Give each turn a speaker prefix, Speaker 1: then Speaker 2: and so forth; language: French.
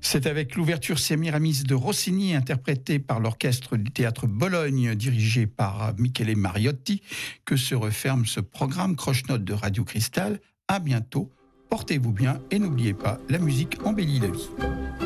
Speaker 1: C'est avec l'ouverture Sémiramis de Rossini, interprétée par l'orchestre du Théâtre Bologne, dirigé par Michele Mariotti, que se referme ce programme Croche-Notes de Radio Cristal. À bientôt, portez-vous bien et n'oubliez pas, la musique embellit la vie.